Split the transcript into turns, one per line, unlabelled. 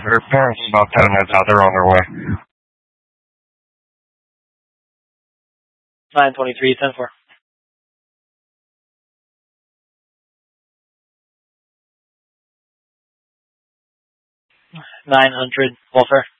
Her parents about 10 minutes out. They're on their way.
923, 10-4. 900, welfare.